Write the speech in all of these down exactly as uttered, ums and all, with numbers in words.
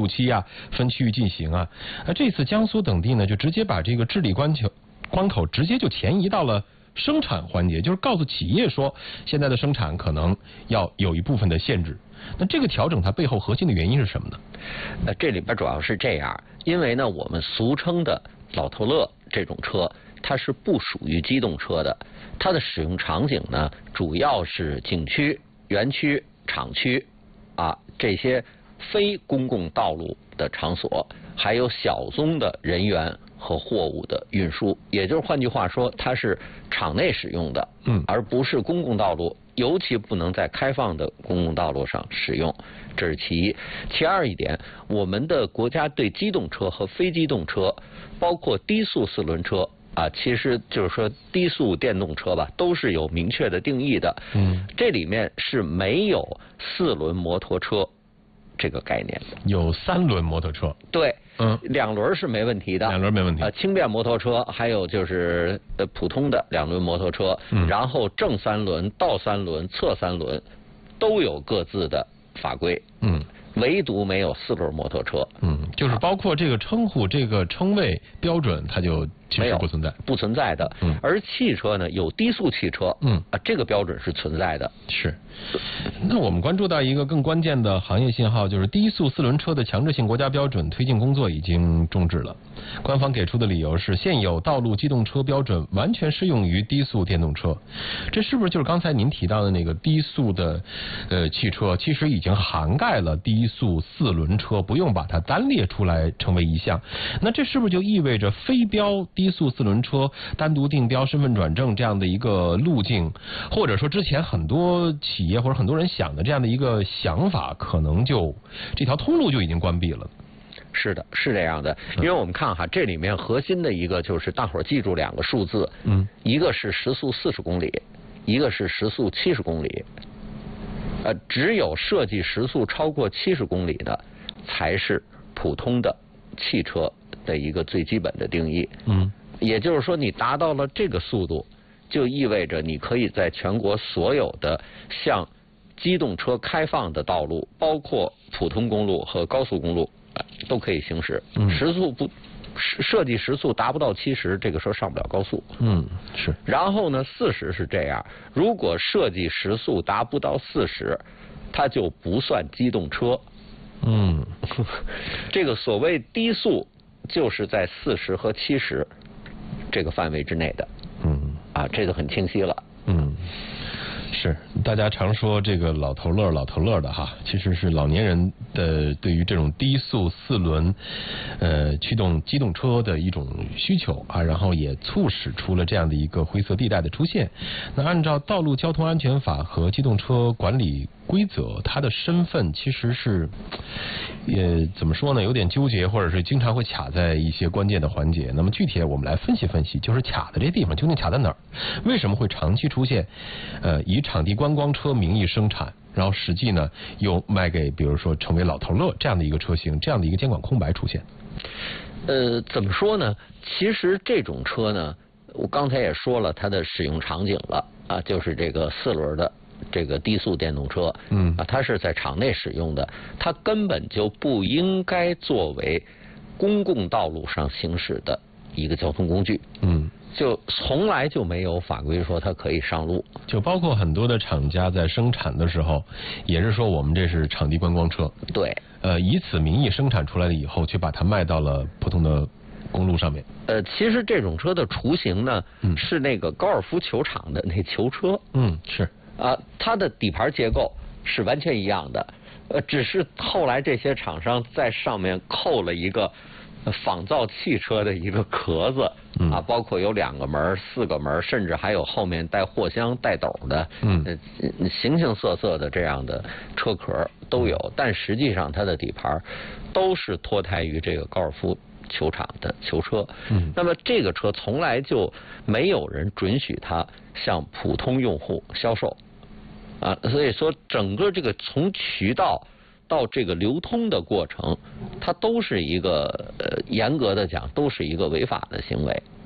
度期啊，分区域进行啊。那这次江苏等地呢，就直接把这个治理关口关口直接就前移到了生产环节，就是告诉企业说，现在的生产可能要有一部分的限制。那这个调整它背后核心的原因是什么呢？ 呃，这里边主要是这样，因为呢，我们俗称的老头乐这种车，它是不属于机动车的，它的使用场景呢，主要是景区、园区、厂区啊这些非公共道路的场所，还有小宗的人员和货物的运输，也就是换句话说，它是场内使用的， 嗯， 而不是公共道路，尤其不能在开放的公共道路上使用，这是其一。其二一点，我们的国家对机动车和非机动车，包括低速四轮车啊，其实就是说低速电动车吧，都是有明确的定义的。 嗯， 这里面是没有四轮摩托车这个概念的。 有三轮摩托车。 对。 嗯， 两轮是没问题的， 两轮没问题。 呃，轻便摩托车，还有就是呃普通的两轮摩托车， 嗯， 然后正三轮、倒三轮、侧三轮都有各自的法规。 嗯， 唯独没有四轮摩托车。 嗯，就是包括这个称呼、这个称谓标准，它就其实不存在， 不存在的。 嗯， 而汽车呢，有低速汽车， 嗯啊，这个标准是存在的。 是。那我们关注到一个更关键的行业信号，就是低速四轮车的强制性国家标准推进工作已经终止了。官方给出的理由是，现有道路机动车标准完全适用于低速电动车。这是不是就是刚才您提到的那个低速的呃汽车，其实已经涵盖了低速四轮车，不用把它单列出来成为一项？那这是不是就意味着非标低速四轮车单独定标身份转正这样的一个路径，或者说之前很多企业或者很多人想的这样的一个想法，可能就这条通路就已经关闭了？ 是的，是这样的，因为我们看哈，这里面核心的一个就是大伙儿记住两个数字， 嗯， 一个是时速四十公里，一个是时速七十公里。呃，只有设计时速超过七十公里的，才是普通的汽车的一个最基本的定义。 嗯， 也就是说，你达到了这个速度，就意味着你可以在全国所有的向机动车开放的道路，包括普通公路和高速公路，都可以行驶。 嗯， 时速不设计时速达不到七十，这个车上不了高速。 嗯，是。 然后呢，四十是这样，如果设计时速达不到四十，它就不算机动车。 嗯， 这个所谓低速，就是在四十和七十这个范围之内的。 嗯， 啊，这就很清晰了。 嗯。是，大家常说这个老头乐老头乐的哈，其实是老年人的对于这种低速四轮呃驱动机动车的一种需求啊，然后也促使出了这样的一个灰色地带的出现。那按照道路交通安全法和机动车管理规则，它的身份其实是也怎么说呢，有点纠结，或者是经常会卡在一些关键的环节。那么具体我们来分析分析，就是卡的这地方究竟卡在哪儿？为什么会长期出现呃以场地观光车名义生产，然后实际呢又卖给比如说成为老头乐这样的一个车型，这样的一个监管空白出现？ 呃，怎么说呢？其实这种车呢，我刚才也说了它的使用场景了啊，就是这个四轮的这个低速电动车， 嗯啊，它是在场内使用的，它根本就不应该作为公共道路上行驶的一个交通工具。 嗯。 就从来就没有法规说它可以上路， 就包括很多的厂家在生产的时候，也是说我们这是场地观光车， 对， 呃，以此名义生产出来了以后，却把它卖到了普通的公路上面。 呃，其实这种车的雏形呢， 嗯， 是那个高尔夫球场的那球车， 嗯，是啊，它的底盘结构是完全一样的，呃，只是后来这些厂商在上面扣了一个仿造汽车的一个壳子， 嗯、 啊，包括有两个门、四个门，甚至还有后面带货箱、带斗的， 嗯， 呃，形形色色的这样的车壳都有，但实际上它的底盘都是脱胎于这个高尔夫球场的球车。 嗯， 那么这个车从来就没有人准许它向普通用户销售，啊，所以说整个这个从渠道到这个流通的过程，它都是一个呃严格的讲都是一个违法的行为。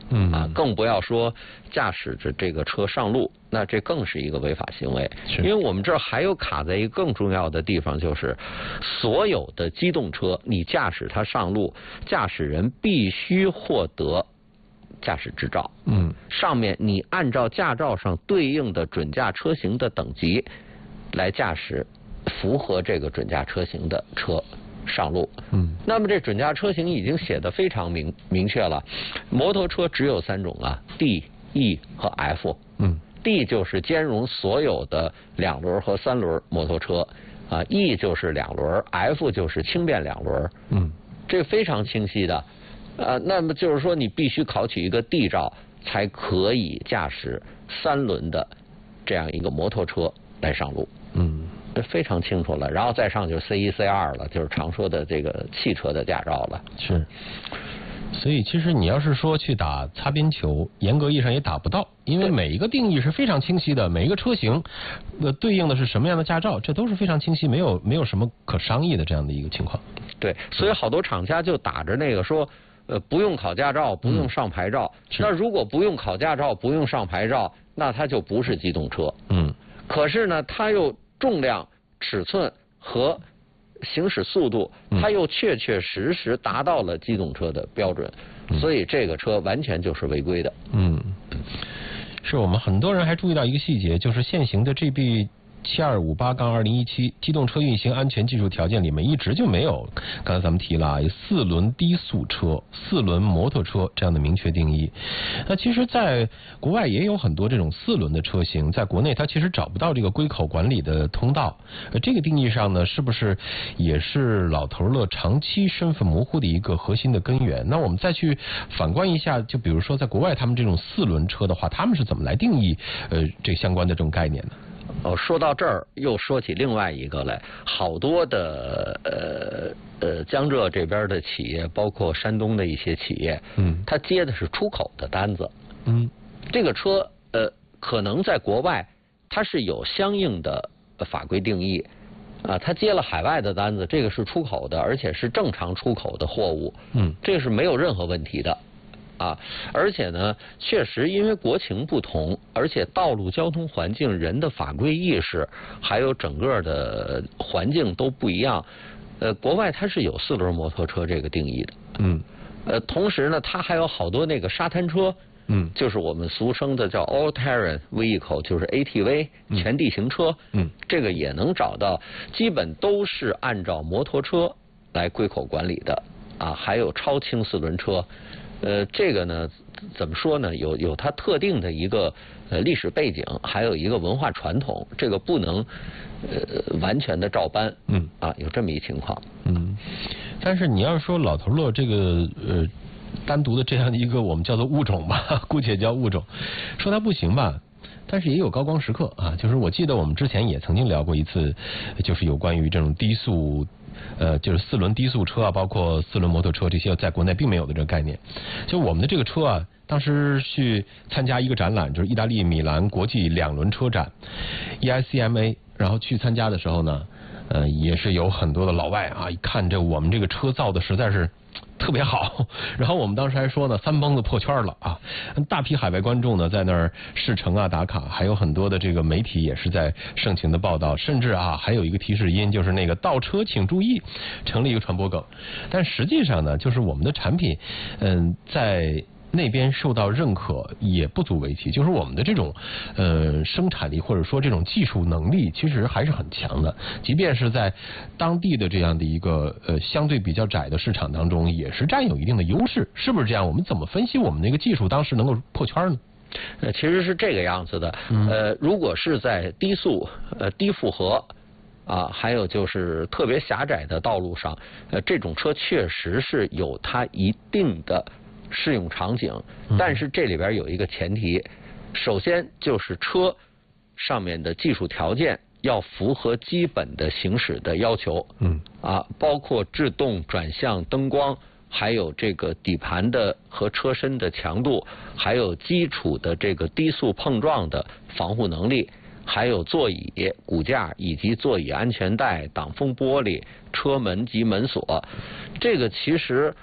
嗯啊，更不要说驾驶着这个车上路，那这更是一个违法行为。因为我们这儿还有卡在一个更重要的地方，就是所有的机动车，你驾驶它上路，驾驶人必须获得驾驶执照。嗯，上面你按照驾照上对应的准驾车型的等级来驾驶符合这个准驾车型的车上路。嗯，那么这准驾车型已经写得非常明明确了，摩托车只有三种啊 ，D、E 和 F。嗯 ，D 就是兼容所有的两轮和三轮摩托车，啊 ，E 就是两轮 ，F 就是轻便两轮。嗯，这非常清晰的。啊，那么就是说你必须考取一个 D 照，才可以驾驶三轮的这样一个摩托车来上路。嗯。非常清楚了，然后再上就是 C 一 C 二了，就是常说的这个汽车的驾照了。 是，所以其实你要是说去打擦边球，严格意义上也打不到，因为每一个定义是非常清晰的，每一个车型呃对应的是什么样的驾照，这都是非常清晰，没有没有什么可商议的这样的一个情况。 对，所以好多厂家就打着那个说，呃，不用考驾照，不用上牌照。嗯、那如果不用考驾照，不用上牌照，那它就不是机动车。嗯，可是呢，它又重量、尺寸和行驶速度，它又确确实实达到了机动车的标准，嗯、所以这个车完全就是违规的。嗯， 是我们很多人还注意到一个细节，就是现行的 G B七二五八杠二零一七机动车运行安全技术条件里面一直就没有，刚才咱们提了啊，四轮低速车、四轮摩托车这样的明确定义。那其实在国外也有很多这种四轮的车型，在国内它其实找不到这个归口管理的通道。呃，这个定义上呢，是不是也是老头乐长期身份模糊的一个核心的根源？那我们再去反观一下，就比如说在国外他们这种四轮车的话，他们是怎么来定义呃这相关的这种概念呢？ 哦，说到这儿又说起另外一个来，好多的呃呃江浙这边的企业，包括山东的一些企业，嗯，他接的是出口的单子，嗯，这个车呃可能在国外它是有相应的法规定义，啊，他接了海外的单子，这个是出口的，而且是正常出口的货物，嗯，这个是没有任何问题的。啊，而且呢，确实因为国情不同，而且道路交通环境、人的法规意识，还有整个的环境都不一样。呃，国外它是有四轮摩托车这个定义的，嗯，呃，同时呢，它还有好多那个沙滩车，嗯，就是我们俗称的叫 all terrain vehicle， 就是 A T V 全地形车，嗯，这个也能找到，基本都是按照摩托车来归口管理的啊，还有超轻四轮车。呃，这个呢，怎么说呢？有有它特定的一个呃历史背景，还有一个文化传统，这个不能呃完全的照搬。嗯，啊，有这么一情况。 嗯，但是你要说老头乐这个呃单独的这样的一个我们叫做物种吧，姑且叫物种，说它不行吧。但是也有高光时刻啊，就是我记得我们之前也曾经聊过一次，就是有关于这种低速。呃，就是四轮低速车啊，包括四轮摩托车这些，在国内并没有的这个概念。就我们的这个车啊，当时去参加一个展览，就是意大利米兰国际两轮车展 E I C M A， 然后去参加的时候呢，呃，也是有很多的老外啊，一看这我们这个车造的实在是特别好，然后我们当时还说呢，三蹦子破圈了啊！大批海外观众呢在那儿试乘啊打卡，还有很多的这个媒体也是在盛情的报道，甚至啊还有一个提示音，就是那个倒车请注意，成了一个传播梗。但实际上呢，就是我们的产品，嗯，在那边受到认可也不足为奇，就是我们的这种呃生产力或者说这种技术能力其实还是很强的，即便是在当地的这样的一个呃相对比较窄的市场当中，也是占有一定的优势，是不是这样？我们怎么分析我们那个技术当时能够破圈呢？ 呃，其实是这个样子的，呃，如果是在低速呃低负荷啊，还有就是特别狭窄的道路上，呃，这种车确实是有它一定的适用场景，但是这里边有一个前提，首先就是车上面的技术条件要符合基本的行驶的要求，嗯，啊，包括制动、转向、灯光，还有这个底盘的和车身的强度，还有基础的这个低速碰撞的防护能力，还有座椅、骨架以及座椅安全带、挡风玻璃、车门及门锁，这个其实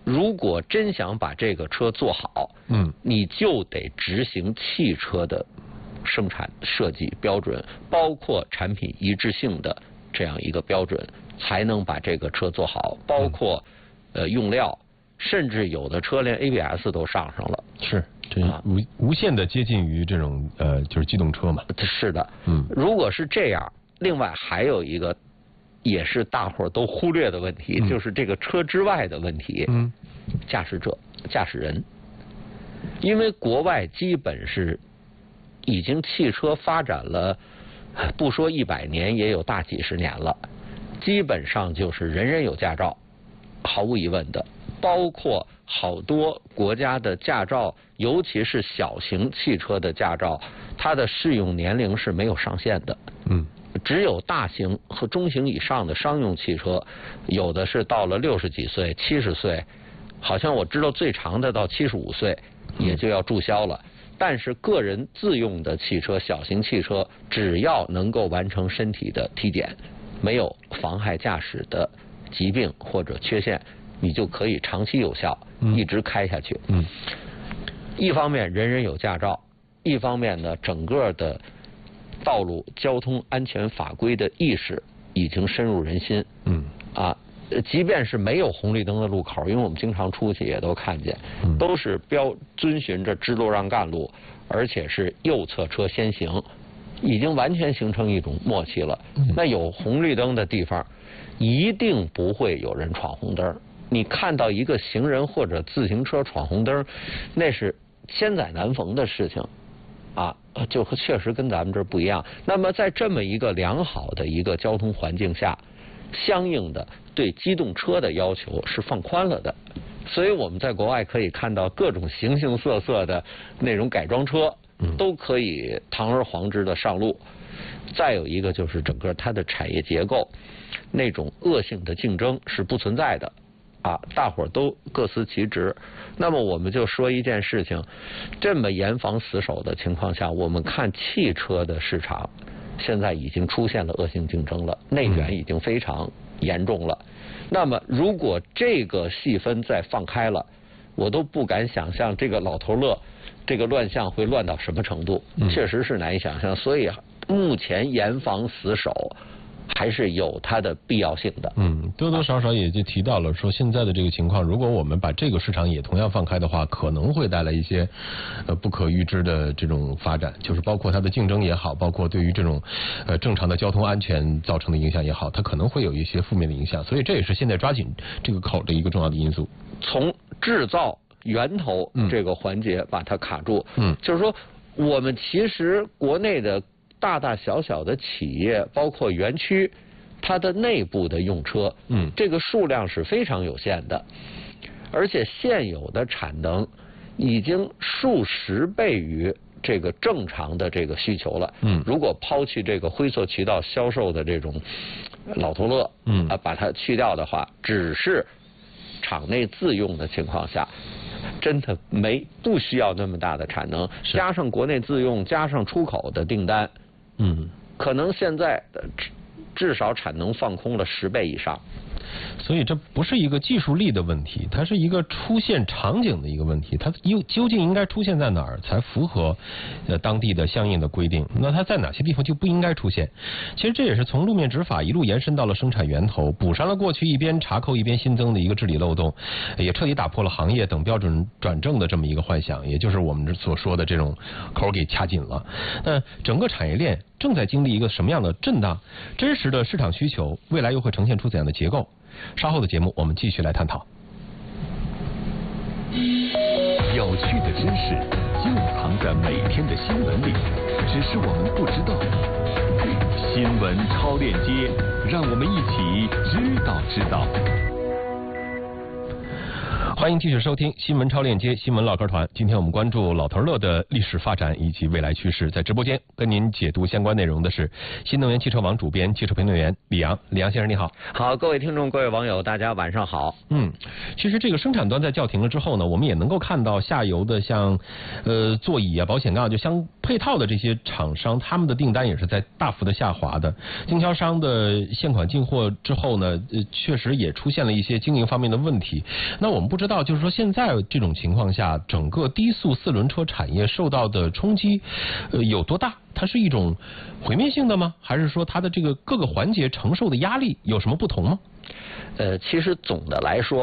如果真想把这个车做好， 嗯， 你就得执行汽车的生产设计标准，包括产品一致性的这样一个标准，才能把这个车做好。包括呃用料，甚至有的车连 A B S 都上上了。 是，这无无限的接近于这种呃就是机动车嘛。 是的， 嗯， 如果是这样，另外还有一个。也是大伙儿都忽略的问题，嗯、就是这个车之外的问题。嗯，驾驶者、驾驶人，因为国外基本是已经汽车发展了，不说一百年，也有大几十年了，基本上就是人人有驾照，毫无疑问的。包括好多国家的驾照，尤其是小型汽车的驾照，它的适用年龄是没有上限的。嗯。只有大型和中型以上的商用汽车，有的是到了六十几岁、七十岁，好像我知道最长的到七十五岁也就要注销了。但是个人自用的汽车、小型汽车，只要能够完成身体的体检，没有妨害驾驶的疾病或者缺陷，你就可以长期有效一直开下去。嗯，一方面人人有驾照，一方面呢，整个的道路交通安全法规的意识已经深入人心。嗯，啊，即便是没有红绿灯的路口，因为我们经常出去也都看见，嗯、都是标遵循着支路让干路，而且是右侧车先行，已经完全形成一种默契了。嗯、那有红绿灯的地方，一定不会有人闯红灯。你看到一个行人或者自行车闯红灯，那是千载难逢的事情。啊，就确实跟咱们这儿不一样。那么在这么一个良好的一个交通环境下，相应的对机动车的要求是放宽了的。所以我们在国外可以看到各种形形色色的那种改装车，都可以堂而皇之的上路。再有一个就是整个它的产业结构，那种恶性的竞争是不存在的。啊，大伙儿都各司其职。那么我们就说一件事情，这么严防死守的情况下，我们看汽车的市场现在已经出现了恶性竞争了，内卷已经非常严重了。那么如果这个细分再放开了，我都不敢想象这个老头乐这个乱象会乱到什么程度，确实是难以想象。所以目前严防死守还是有它的必要性的。 嗯，多多少少也就提到了说，现在的这个情况，如果我们把这个市场也同样放开的话，可能会带来一些呃不可预知的这种发展，就是包括它的竞争也好，包括对于这种呃正常的交通安全造成的影响也好，它可能会有一些负面的影响，所以这也是现在抓紧这个口的一个重要的因素。 从制造源头这个环节把它卡住，嗯，就是说我们其实国内的大大小小的企业，包括园区，它的内部的用车，嗯，这个数量是非常有限的，而且现有的产能已经数十倍于这个正常的这个需求了。嗯，如果抛弃这个灰色渠道销售的这种老头乐，嗯啊，把它去掉的话，只是厂内自用的情况下，真的没不需要那么大的产能，加上国内自用，加上出口的订单。嗯，可能现在至少产能放空了十倍以上。 所以这不是一个技术力的问题，它是一个出现场景的一个问题。它又究竟应该出现在哪儿才符合呃当地的相应的规定？那它在哪些地方就不应该出现？其实这也是从路面执法一路延伸到了生产源头，补上了过去一边查扣一边新增的一个治理漏洞，也彻底打破了行业等标准转正的这么一个幻想，也就是我们所说的这种口给掐紧了。那整个产业链正在经历一个什么样的震荡？真实的市场需求未来又会呈现出怎样的结构？稍后的节目我们继续来探讨。 有趣的知识就藏在每天的新闻里，只是我们不知道。新闻超链接，让我们一起知道知道。 欢迎继续收听新闻超链接新闻唠嗑团。今天我们关注老头乐的历史发展以及未来趋势，在直播间跟您解读相关内容的是新能源汽车网主编、汽车评论员李阳。李阳先生你好。 好，各位听众、各位网友，大家晚上好。 嗯，其实这个生产端在叫停了之后呢，我们也能够看到下游的像呃座椅啊、保险杠就相配套的这些厂商，他们的订单也是在大幅的下滑的。经销商的现款进货之后呢，呃，确实也出现了一些经营方面的问题。那我们不知道道，就是说现在这种情况下，整个低速四轮车产业受到的冲击，呃，有多大？它是一种毁灭性的吗？还是说它的这个各个环节承受的压力有什么不同吗？ 呃，其实总的来说